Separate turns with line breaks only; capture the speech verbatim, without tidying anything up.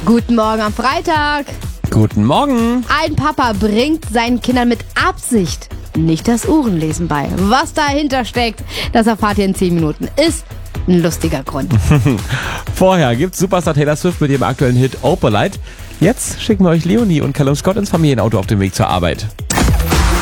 Guten Morgen am Freitag.
Guten Morgen.
Ein Papa bringt seinen Kindern mit Absicht nicht das Uhrenlesen bei. Was dahinter steckt, das erfahrt ihr in zehn Minuten. Ist ein lustiger Grund.
Vorher gibt's Superstar Taylor Swift mit ihrem aktuellen Hit Opalite. Jetzt schicken wir euch Leonie und Callum Scott ins Familienauto auf dem Weg zur Arbeit.